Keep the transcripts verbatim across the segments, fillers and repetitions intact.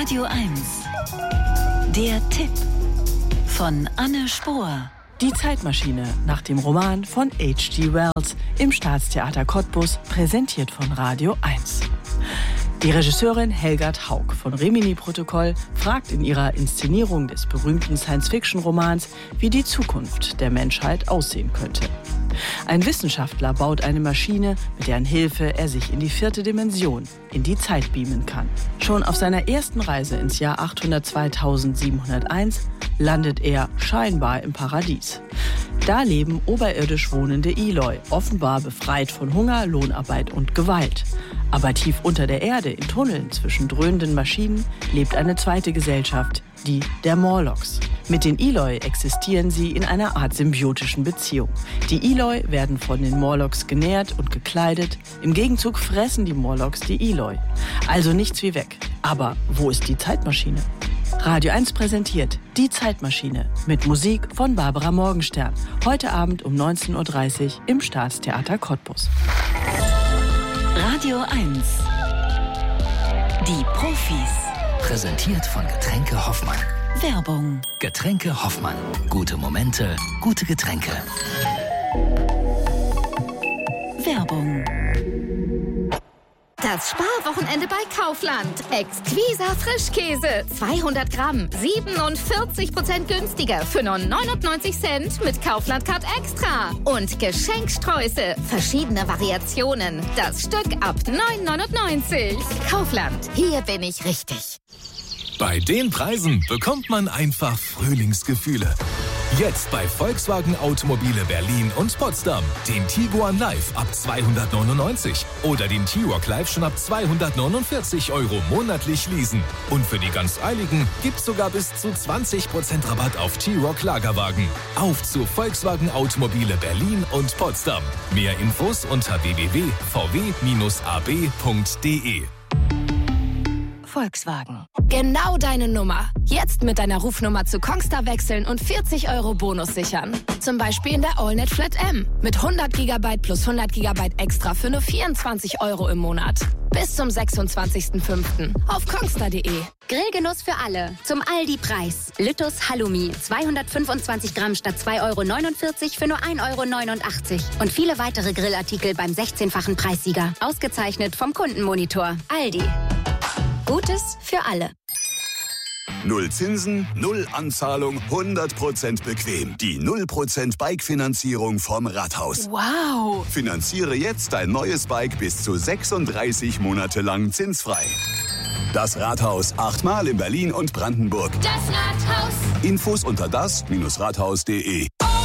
Radio eins. Der Tipp von Anne Spohr. Die Zeitmaschine nach dem Roman von H G Wells im Staatstheater Cottbus, präsentiert von Radio eins. Die Regisseurin Helgard Haug von Rimini-Protokoll fragt in ihrer Inszenierung des berühmten Science-Fiction-Romans, wie die Zukunft der Menschheit aussehen könnte. Ein Wissenschaftler baut eine Maschine, mit deren Hilfe er sich in die vierte Dimension, in die Zeit beamen kann. Schon auf seiner ersten Reise ins Jahr achthundertzweitausendsiebenhunderteins landet er scheinbar im Paradies. Da leben oberirdisch wohnende Eloi, offenbar befreit von Hunger, Lohnarbeit und Gewalt. Aber tief unter der Erde, in Tunneln zwischen dröhnenden Maschinen, lebt eine zweite Gesellschaft, die der Morlocks. Mit den Eloi existieren sie in einer Art symbiotischen Beziehung. Die Eloi werden von den Morlocks genährt und gekleidet. Im Gegenzug fressen die Morlocks die Eloi. Also nichts wie weg. Aber wo ist die Zeitmaschine? Radio eins präsentiert Die Zeitmaschine mit Musik von Barbara Morgenstern. Heute Abend um neunzehn Uhr dreißig im Staatstheater Cottbus. Radio eins. Die Profis. Präsentiert von Getränke Hoffmann. Werbung. Getränke Hoffmann. Gute Momente, gute Getränke. Werbung. Das Sparwochenende bei Kaufland. Exquisa Frischkäse. zweihundert Gramm. siebenundvierzig Prozent günstiger für nur neunundneunzig Cent mit Kaufland Card Extra. Und Geschenksträuße. Verschiedene Variationen. Das Stück ab neun neunundneunzig. Kaufland. Hier bin ich richtig. Bei den Preisen bekommt man einfach Frühlingsgefühle. Jetzt bei Volkswagen Automobile Berlin und Potsdam. Den Tiguan Live ab zweihundertneunundneunzig oder den T-Roc Live schon ab zweihundertneunundvierzig Euro monatlich leasen. Und für die ganz Eiligen gibt's sogar bis zu zwanzig Prozent Rabatt auf T-Roc Lagerwagen. Auf zu Volkswagen Automobile Berlin und Potsdam. Mehr Infos unter w w w punkt v w Bindestrich a b punkt d e. Volkswagen. Genau deine Nummer. Jetzt mit deiner Rufnummer zu Kongstar wechseln und vierzig Euro Bonus sichern. Zum Beispiel in der AllNet Flat M. Mit hundert Gigabyte plus hundert Gigabyte extra für nur vierundzwanzig Euro im Monat. Bis zum sechsundzwanzigsten fünften auf kongstar punkt de. Grillgenuss für alle. Zum Aldi-Preis. Lüttus Halloumi. zweihundertfünfundzwanzig Gramm statt zwei Euro neunundvierzig für nur ein Euro neunundachtzig. Und viele weitere Grillartikel beim sechzehnfachen Preissieger. Ausgezeichnet vom Kundenmonitor. Aldi. Gutes für alle. Null Zinsen, null Anzahlung, hundert Prozent bequem. Die null Prozent Bike-Finanzierung vom Rathaus. Wow! Finanziere jetzt dein neues Bike bis zu sechsunddreißig Monate lang zinsfrei. Das Rathaus, achtmal in Berlin und Brandenburg. Das Rathaus. Infos unter das Rathaus punkt de.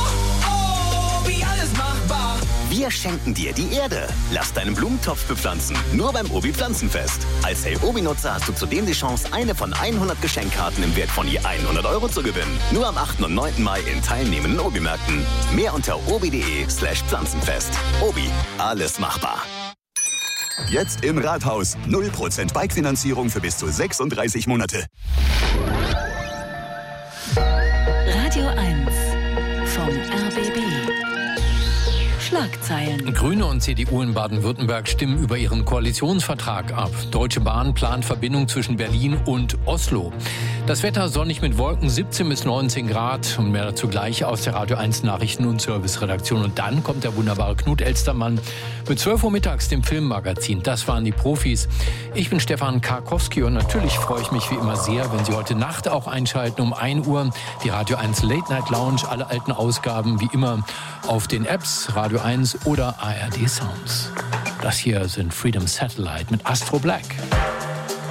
Wir schenken dir die Erde. Lass deinen Blumentopf bepflanzen. Nur beim Obi Pflanzenfest. Als Hey Obi-Nutzer hast du zudem die Chance, eine von hundert Geschenkkarten im Wert von je hundert Euro zu gewinnen. Nur am achten und neunten Mai in teilnehmenden Obi-Märkten. Mehr unter obi punkt de slash Pflanzenfest. Obi, alles machbar. Jetzt im Rathaus. null Prozent Bike-Finanzierung für bis zu sechsunddreißig Monate. Radio eins vom R B B. Schlagzeilen. Grüne und C D U in Baden-Württemberg stimmen über ihren Koalitionsvertrag ab. Deutsche Bahn plant Verbindung zwischen Berlin und Oslo. Das Wetter sonnig mit Wolken, siebzehn bis neunzehn Grad. Und mehr dazu gleich aus der Radio eins Nachrichten- und Serviceredaktion. Und dann kommt der wunderbare Knut Elstermann mit zwölf Uhr mittags, dem Filmmagazin. Das waren die Profis. Ich bin Stefan Karkowski und natürlich freue ich mich wie immer sehr, wenn Sie heute Nacht auch einschalten um ein Uhr. Die Radio eins Late Night Lounge, alle alten Ausgaben wie immer auf den Apps Radio eins oder A R D Sounds. Das hier sind Freedom Satellite mit Astro Black.